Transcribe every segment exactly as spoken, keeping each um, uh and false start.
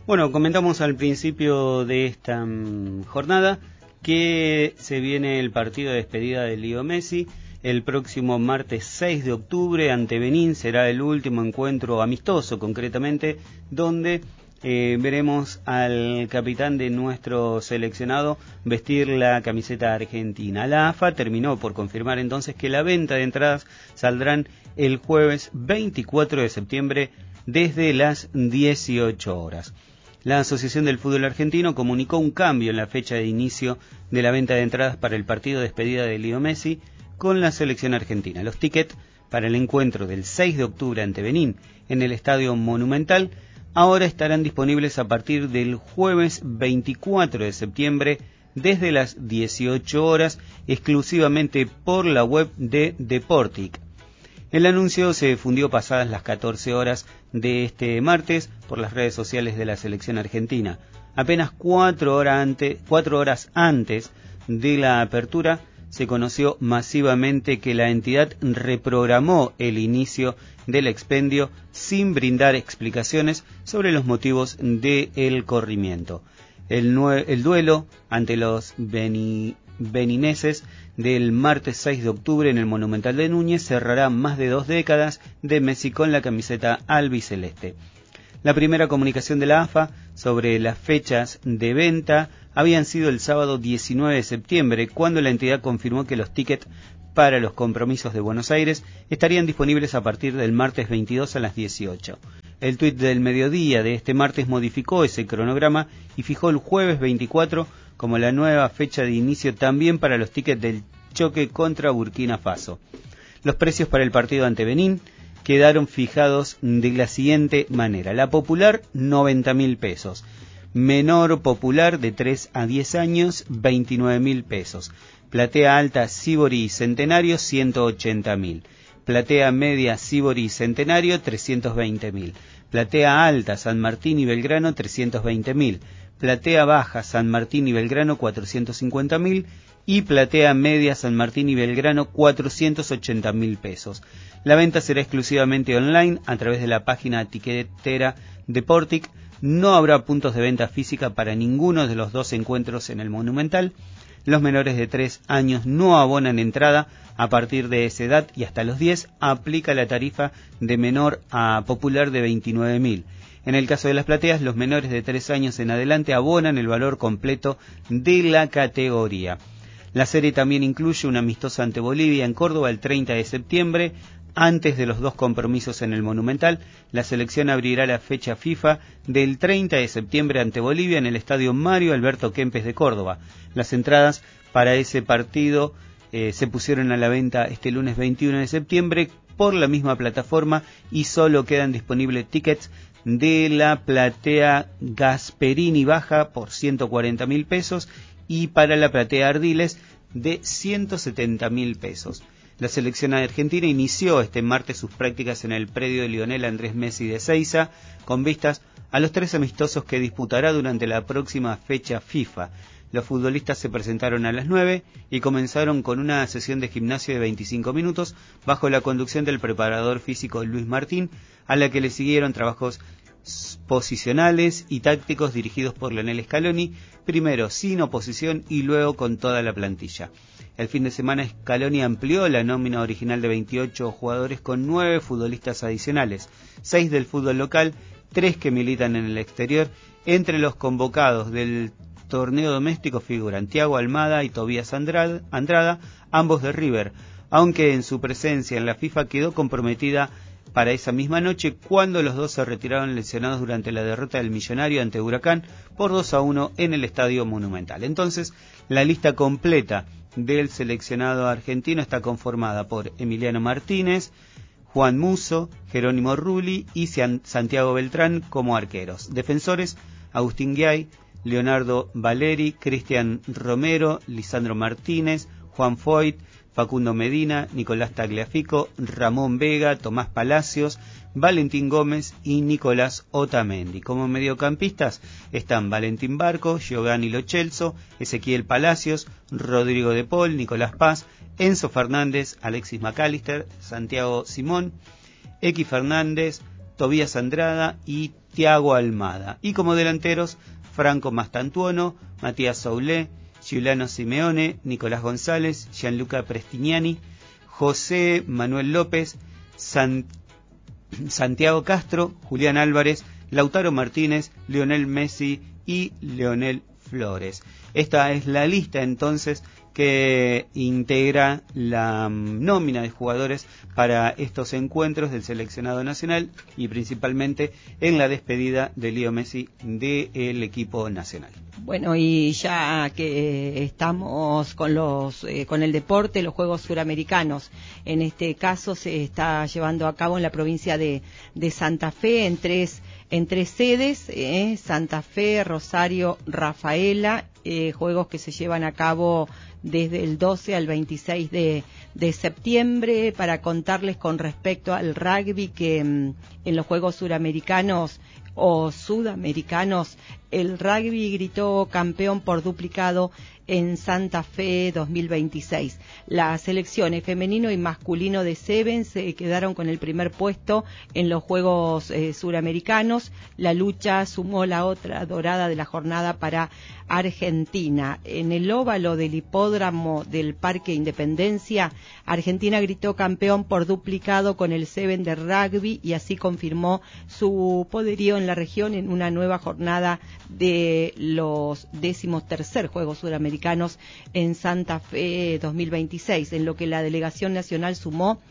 Bueno, comentamos al principio de esta um, jornada que se viene el partido de despedida de Leo Messi. El próximo martes seis de octubre ante Benín será el último encuentro amistoso, concretamente, donde eh, veremos al capitán de nuestro seleccionado vestir la camiseta argentina. La A F A terminó por confirmar entonces que la venta de entradas saldrán el jueves veinticuatro de septiembre desde las dieciocho horas. La Asociación del Fútbol Argentino comunicó un cambio en la fecha de inicio de la venta de entradas para el partido de despedida de Leo Messi con la selección argentina. Los tickets para el encuentro del seis de octubre ante Benín en el Estadio Monumental ahora estarán disponibles a partir del jueves veinticuatro de septiembre desde las dieciocho horas exclusivamente por la web de Deportic. El anuncio se difundió pasadas las catorce horas de este martes por las redes sociales de la selección argentina. Apenas cuatro horas antes, cuatro horas antes de la apertura se conoció masivamente que la entidad reprogramó el inicio del expendio sin brindar explicaciones sobre los motivos del corrimiento. El, nue- el duelo ante los beni- benineses del martes seis de octubre en el Monumental de Núñez cerrará más de dos décadas de Messi con la camiseta albiceleste. La primera comunicación de la A F A sobre las fechas de venta habían sido el sábado diecinueve de septiembre, cuando la entidad confirmó que los tickets para los compromisos de Buenos Aires estarían disponibles a partir del martes veintidós a las dieciocho. El tuit del mediodía de este martes modificó ese cronograma y fijó el jueves veinticuatro como la nueva fecha de inicio también para los tickets del choque contra Burkina Faso. Los precios para el partido ante Benín quedaron fijados de la siguiente manera. La popular, noventa mil pesos. Menor popular de tres a diez años, veintinueve mil pesos. Platea alta Sibori Centenario, ciento ochenta mil. Platea media Sibori Centenario, trescientos veinte mil. Platea alta San Martín y Belgrano, trescientos veinte mil. Platea baja San Martín y Belgrano, cuatrocientos cincuenta mil. Y platea media San Martín y Belgrano, cuatrocientos ochenta mil pesos. La venta será exclusivamente online a través de la página tiquetera Deportic. No habrá puntos de venta física para ninguno de los dos encuentros en el Monumental. Los menores de tres años no abonan entrada. A partir de esa edad y hasta los diez aplica la tarifa de menor a popular de veintinueve mil. En el caso de las plateas, los menores de tres años en adelante abonan el valor completo de la categoría. La serie también incluye un amistoso ante Bolivia en Córdoba el treinta de septiembre. Antes de los dos compromisos en el Monumental, la selección abrirá la fecha FIFA del treinta de septiembre ante Bolivia en el Estadio Mario Alberto Kempes de Córdoba. Las entradas para ese partido eh, se pusieron a la venta este lunes veintiuno de septiembre por la misma plataforma y solo quedan disponibles tickets de la platea Gasperini Baja por ciento cuarenta mil pesos y para la platea Ardiles de ciento setenta mil pesos. La selección argentina inició este martes sus prácticas en el predio de Lionel Andrés Messi de Ezeiza, con vistas a los tres amistosos que disputará durante la próxima fecha FIFA. Los futbolistas se presentaron a las nueve y comenzaron con una sesión de gimnasio de veinticinco minutos bajo la conducción del preparador físico Luis Martín, a la que le siguieron trabajos posicionales y tácticos dirigidos por Lionel Scaloni, primero sin oposición y luego con toda la plantilla. El fin de semana Scaloni amplió la nómina original de veintiocho jugadores con nueve futbolistas adicionales, seis del fútbol local, tres que militan en el exterior. Entre los convocados del torneo doméstico figuran Thiago Almada y Tobías Andrada, Andrada, ambos de River, aunque en su presencia en la FIFA quedó comprometida para esa misma noche cuando los dos se retiraron lesionados durante la derrota del Millonario ante Huracán por dos a uno en el Estadio Monumental. Entonces, la lista completa del seleccionado argentino está conformada por Emiliano Martínez, Juan Musso, Jerónimo Rulli y Santiago Beltrán como arqueros. Defensores, Agustín Guiay, Leonardo Valeri, Cristian Romero, Lisandro Martínez, Juan Foyt, Facundo Medina, Nicolás Tagliafico, Ramón Vega, Tomás Palacios, Valentín Gómez y Nicolás Otamendi. Como mediocampistas están Valentín Barco, Giovanni Lo Celso, Ezequiel Palacios, Rodrigo de Paul, Nicolás Paz, Enzo Fernández, Alexis McAllister, Santiago Simón, Equi Fernández, Tobías Andrada y Tiago Almada. Y como delanteros, Franco Mastantuono, Matías Soulé, Giuliano Simeone, Nicolás González, Gianluca Prestignani, José Manuel López, San... Santiago Castro, Julián Álvarez, Lautaro Martínez, Lionel Messi y Leonel Flores. Esta es la lista entonces que integra la nómina de jugadores para estos encuentros del seleccionado nacional y principalmente en la despedida de Leo Messi del equipo nacional. Bueno, y ya que estamos con los eh, con el deporte, los Juegos Suramericanos, en este caso se está llevando a cabo en la provincia de, de Santa Fe en tres en tres sedes, eh, Santa Fe, Rosario, Rafaela, eh, juegos que se llevan a cabo desde el doce al veintiséis de, de septiembre. Para contarles con respecto al rugby, que mm, en los Juegos Suramericanos o Sudamericanos, el rugby gritó campeón por duplicado en Santa Fe dos mil veintiséis. Las selecciones femenino y masculino de Seven se quedaron con el primer puesto en los Juegos eh, Suramericanos. La lucha sumó la otra dorada de la jornada para Argentina. En el óvalo del hipódromo del Parque Independencia, Argentina gritó campeón por duplicado con el Seven de rugby y así confirmó su poderío en la región en una nueva jornada de los décimos tercer Juegos Suramericanos en Santa Fe dos mil veintiséis, en lo que la delegación nacional sumó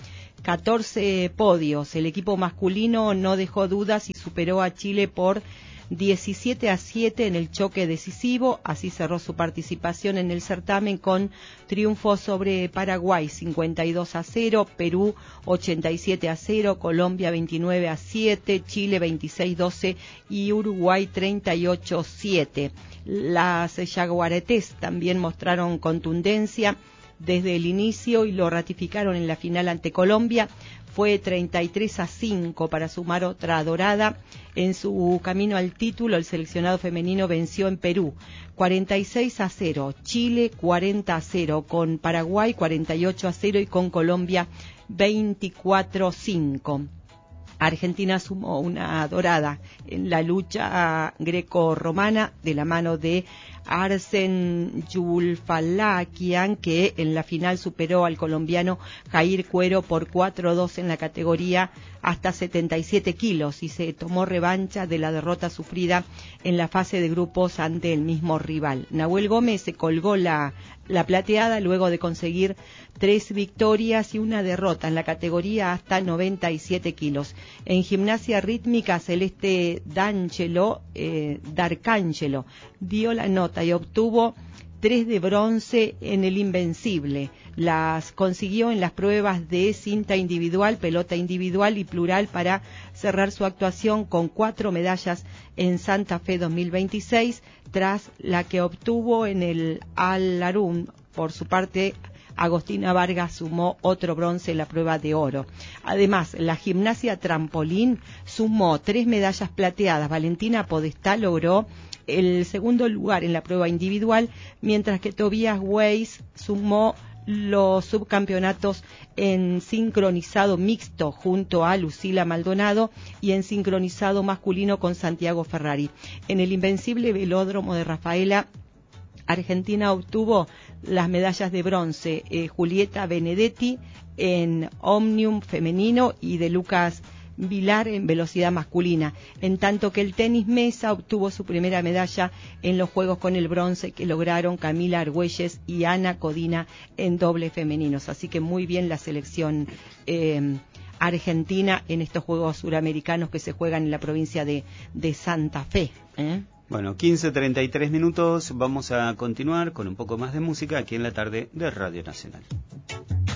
catorce podios. El equipo masculino no dejó dudas y superó a Chile por diecisiete a siete en el choque decisivo. Así cerró su participación en el certamen con triunfo sobre Paraguay cincuenta y dos a cero, Perú ochenta y siete a cero, Colombia veintinueve a siete, Chile veintiséis a doce y Uruguay treinta y ocho a siete. Las yaguaretés también mostraron contundencia desde el inicio y lo ratificaron en la final ante Colombia. Fue treinta y tres a cinco para sumar otra dorada. En su camino al título, el seleccionado femenino venció en Perú cuarenta y seis a cero, Chile cuarenta a cero, con Paraguay cuarenta y ocho a cero y con Colombia veinticuatro a cinco. Argentina sumó una dorada en la lucha greco-romana de la mano de Arsen Yulfalakian, que en la final superó al colombiano Jair Cuero por cuatro a dos en la categoría hasta setenta y siete kilos y se tomó revancha de la derrota sufrida en la fase de grupos ante el mismo rival. Nahuel Gómez se colgó la, la plateada luego de conseguir tres victorias y una derrota en la categoría hasta noventa y siete kilos. En gimnasia rítmica, Celeste D'Angelo, eh, D'Arcangelo dio la nota y obtuvo tres de bronce en el Invencible. Las consiguió en las pruebas de cinta individual, pelota individual y plural para cerrar su actuación con cuatro medallas en Santa Fe dos mil veintiséis, tras la que obtuvo en el Al-Larun. Por su parte, Agostina Vargas sumó otro bronce en la prueba de oro. Además, la gimnasia trampolín sumó tres medallas plateadas. Valentina Podestá logró el segundo lugar en la prueba individual, mientras que Tobias Weiss sumó los subcampeonatos en sincronizado mixto junto a Lucila Maldonado y en sincronizado masculino con Santiago Ferrari. En el Invencible Velódromo de Rafaela, Argentina obtuvo las medallas de bronce eh, Julieta Benedetti en Omnium femenino y de Lucas Vilar en velocidad masculina, en tanto que el tenis mesa obtuvo su primera medalla en los Juegos con el bronce que lograron Camila Argüelles y Ana Codina en doble femeninos. Así que muy bien la selección eh, argentina en estos Juegos Suramericanos que se juegan en la provincia de, de Santa Fe. ¿eh? Bueno, quince treinta y tres minutos, vamos a continuar con un poco más de música aquí en la tarde de Radio Nacional.